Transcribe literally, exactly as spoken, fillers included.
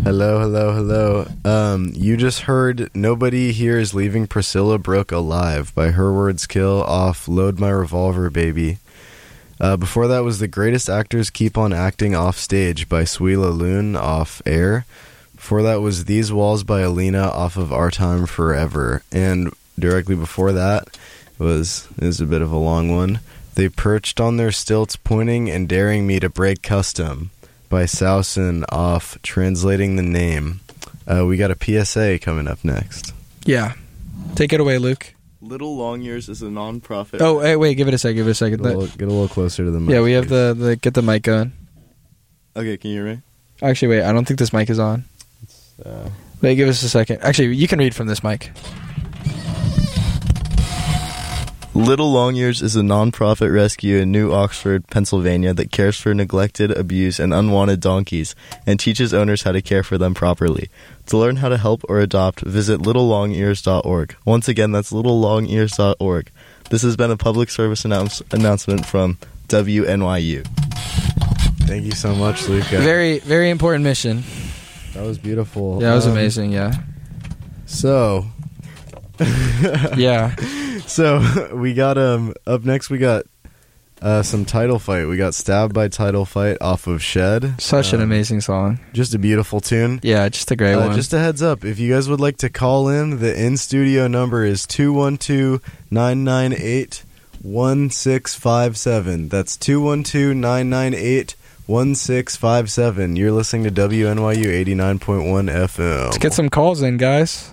Hello, hello, hello. Um, you just heard Nobody Here Is Leaving Priscilla Brooke Alive by Her Words Kill off Load My Revolver Baby. Uh, before that was The Greatest Actors Keep On Acting Off Stage by Suila Loon off Air. Before that was These Walls by Alina off of Our Time Forever. And directly before that was, is a bit of a long one, They Perched on Their Stilts Pointing and Daring Me to Break Custom by Sausen off Translating the Name. Uh, we got a P S A coming up next. Yeah. Take it away, Luke. Little Long Years is a non-profit. Oh, hey, wait, give it a second, give it a second. Get a little, get a little closer to the mic. Yeah, we have please. the, the, get the mic going. Okay, can you hear me? Actually, wait, I don't think this mic is on. Uh, Wait, give us a second. Actually, you can read from this mic. Little Long Years is a non-profit rescue in New Oxford, Pennsylvania that cares for neglected, abused, and unwanted donkeys and teaches owners how to care for them properly. To learn how to help or adopt, visit little long ears dot org. Once again, that's little long ears dot org. This has been a public service announce- announcement from W N Y U. Thank you so much, Luca. Very, very important mission. That was beautiful. Yeah, that was Um, amazing, yeah. So... Yeah. So we got um up next we got uh some Title Fight. We got Stabbed by Title Fight off of Shed. Such um, an amazing song. Just a beautiful tune. Yeah, just a great Uh, one. just a heads up, if you guys would like to call in, the in-studio number is two one two, nine nine eight, one six five seven. That's two one two, nine nine eight, one six five seven. You're listening to W N Y U eighty-nine point one F M. Let's get some calls in, guys.